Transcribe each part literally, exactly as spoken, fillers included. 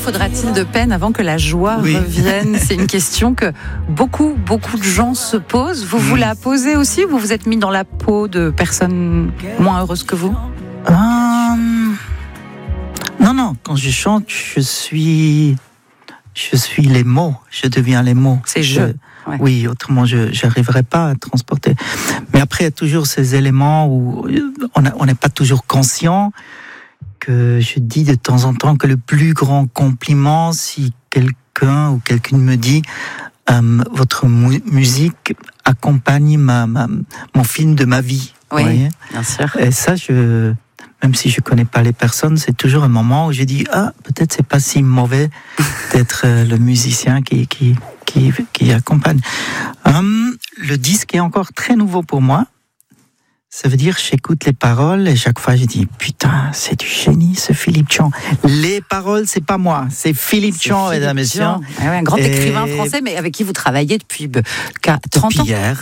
faudra-t-il de peine avant que la joie oui. revienne ? C'est une question que beaucoup, beaucoup de gens se posent. Vous vous la posez aussi ou vous vous êtes mis dans la peau de personnes moins heureuses que vous ? euh, Non, non. Quand je chante, je suis, je suis les mots. Je deviens les mots. C'est je. Ouais. Oui, autrement, je n'arriverais pas à transporter. Mais après, il y a toujours ces éléments où on n'est pas toujours conscient que je dis de temps en temps que le plus grand compliment, si quelqu'un ou quelqu'une me dit euh, votre mu- musique accompagne ma, ma, mon film de ma vie. Oui, vous voyez ? Bien sûr. Et ça, je, même si je connais pas les personnes, c'est toujours un moment où je dis ah, peut-être c'est pas si mauvais d'être euh, le musicien qui qui qui, qui accompagne. Hum, le disque est encore très nouveau pour moi. Ça veut dire j'écoute les paroles et chaque fois je dis putain, c'est du génie ce Philippe Chant. Les paroles, c'est pas moi, c'est Philippe c'est Chant, mesdames et messieurs. Ah ouais, un grand et... écrivain français, mais avec qui vous travaillez depuis trente depuis ans. Hier.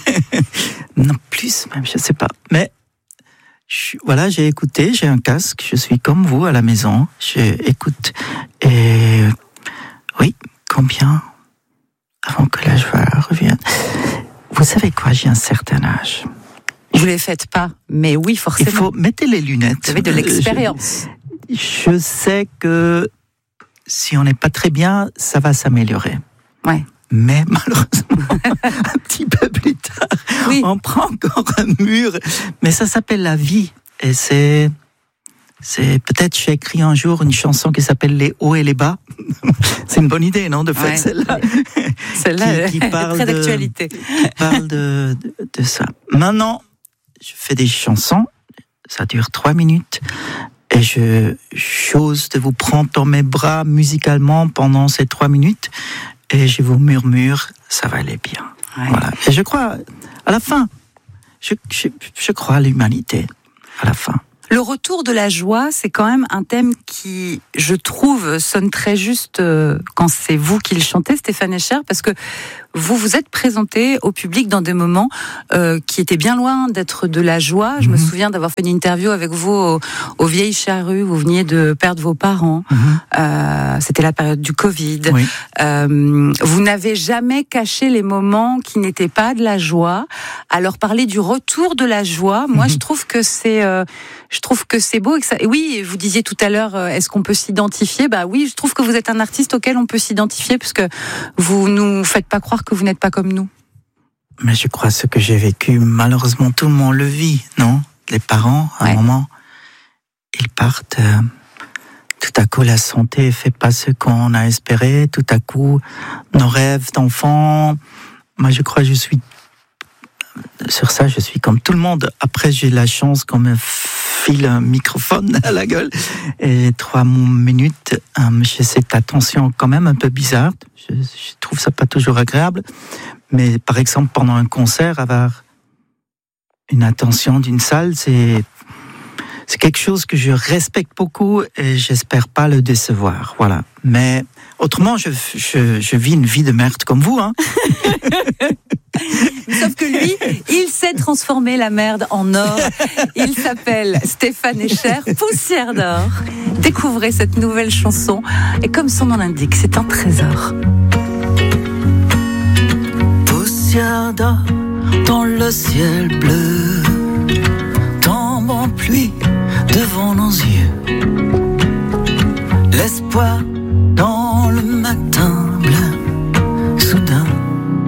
Non, plus même, je sais pas. Mais je, voilà, j'ai écouté, j'ai un casque, je suis comme vous à la maison, j'écoute. Et oui, combien avant que la joie revienne. Vous savez quoi, j'ai un certain âge. Vous les faites pas, mais oui, forcément. Il faut mettre les lunettes. Vous avez de l'expérience. Je, je sais que si on n'est pas très bien, ça va s'améliorer. Ouais. Mais malheureusement, un petit peu plus tard, oui. on prend encore un mur. Mais ça s'appelle la vie. Et c'est, c'est peut-être j'ai écrit un jour une chanson qui s'appelle Les hauts et les bas. C'est une bonne idée, non, de faire ouais. celle-là. Celle-là qui, qui parle très de, d'actualité. Qui parle de, de, de ça. Maintenant, je fais des chansons. Ça dure trois minutes. Et je chose de vous prendre dans mes bras musicalement pendant ces trois minutes. Et je vous murmure, ça va aller bien. Ouais. Voilà. Et je crois, à la fin, je, je, je crois à l'humanité, à la fin. Le retour de la joie, c'est quand même un thème qui, je trouve, sonne très juste euh, quand c'est vous qui le chantez, Stéphane Escher, parce que vous vous êtes présenté au public dans des moments euh, qui étaient bien loin d'être de la joie. Je mmh. me souviens d'avoir fait une interview avec vous au, au Vieilles Charrues, vous veniez de perdre vos parents. Mmh. Euh, c'était la période du Covid. Oui. Euh, vous n'avez jamais caché les moments qui n'étaient pas de la joie. Alors parler du retour de la joie, moi mmh. je trouve que c'est... Euh, Je trouve que c'est beau et que ça. Et oui, vous disiez tout à l'heure, est-ce qu'on peut s'identifier ? Bah oui, je trouve que vous êtes un artiste auquel on peut s'identifier parce que vous nous faites pas croire que vous n'êtes pas comme nous. Mais je crois que ce que j'ai vécu, malheureusement, tout le monde le vit, non ? Les parents, à ouais. un moment, ils partent. Euh, tout à coup, la santé fait pas ce qu'on a espéré. Tout à coup, nos rêves d'enfants. Moi, je crois que je suis sur ça, je suis comme tout le monde. Après, j'ai la chance qu'on me file un microphone à la gueule et trois minutes, euh, j'ai cette attention quand même un peu bizarre. Je, je trouve ça pas toujours agréable. Mais par exemple, pendant un concert, avoir une attention d'une salle, c'est c'est quelque chose que je respecte beaucoup et j'espère pas le décevoir. Voilà. Mais autrement, je, je, je vis une vie de merde comme vous, hein. Sauf que lui, il sait transformer la merde en or. Il s'appelle Stéphane Escher, Poussière d'or. Découvrez cette nouvelle chanson. Et comme son nom l'indique, c'est un trésor. Poussière d'or dans le ciel bleu, tombe en pluie devant nos yeux. L'espoir